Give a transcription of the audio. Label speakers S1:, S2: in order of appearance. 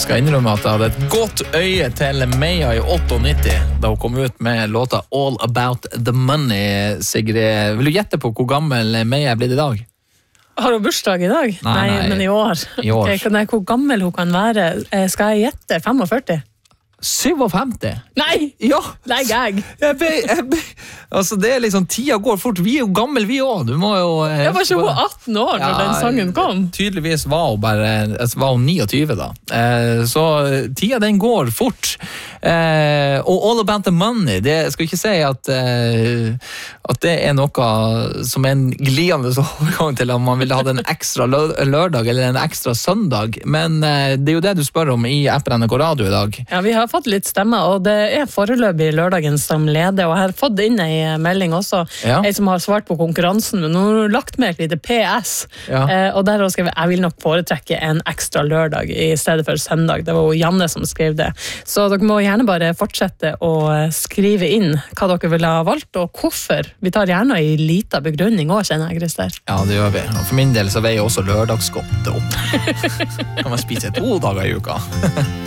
S1: Skal innrømme at jeg hadde et godt øye til Meia i 98 da hun kom ut med låta All About The Money. Sigrid, vil du gjette på hvor gammel Meia er blitt i dag?
S2: Har hun bursdag i dag? Nei, men i år.
S1: I år.
S2: Okay, hvor gammel hun kan være? Skal jeg gjette? 45?
S1: 57?
S2: Nei!
S1: Ja!
S2: Nei, gag.
S1: Altså, det er liksom, tida går fort. Vi er jo gammel, vi også. Du må jo...
S2: Jeg var ikke hun 18 år når den sangen kom.
S1: Tydeligvis var hun 29 da. Så tida den går fort. Og All About The Money, det skal ikke si at det er noe som er en glidende overgang til om man ville ha en ekstra lørdag eller en ekstra søndag. Men det er jo det du spør om i appen NRK Radio i dag.
S2: Ja, vi har fått litt stemmer, og det er foreløpig lørdagen som leder, og jeg har fått inn en melding også, en som har svart på konkurransen, men nå har hun lagt med et lite PS, og der har hun skrevet, jeg vil nok foretrekke en ekstra lørdag i stedet for søndag. Det var jo Janne som skrev det. Så dere må gjerne bare fortsette å skrive inn hva dere vil ha valgt, og hvorfor. Vi tar gjerne en liten begrunning også, kjenner jeg, Christer.
S1: Ja, det gjør vi. Og for min del så veier også lørdagsgodt opp. Kan man spise 2 dager i uka?